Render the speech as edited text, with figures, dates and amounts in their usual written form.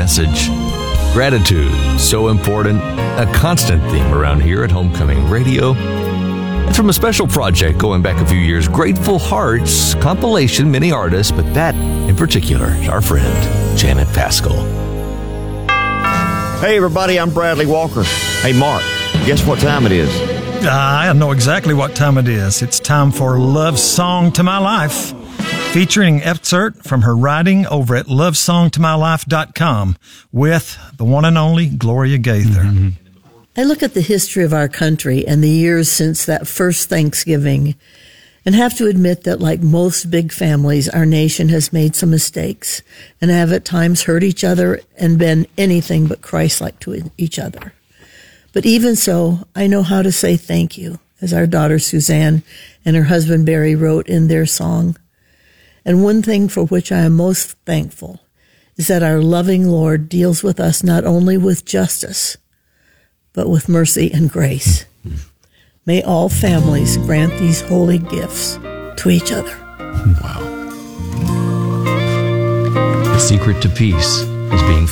message. Gratitude, so important, a constant theme around here at Homecoming Radio. And from a special project going back a few years, Grateful Hearts compilation, many artists, but that in particular is our friend, Janet Paschal. Hey everybody, I'm Bradley Walker. Hey Mark, guess what time it is? I know exactly what time it is. It's time for Love Song to My Life, featuring an excerpt from her writing over at lovesongtomylife.com with the one and only Gloria Gaither. Mm-hmm. I look at the history of our country and the years since that first Thanksgiving and have to admit that, like most big families, our nation has made some mistakes and have at times hurt each other and been anything but Christ-like to each other. But even so, I know how to say thank you, as our daughter Suzanne and her husband Barry wrote in their song. And one thing for which I am most thankful is that our loving Lord deals with us not only with justice, but with mercy and grace. May all families grant these holy gifts to each other. Wow. The secret to peace is being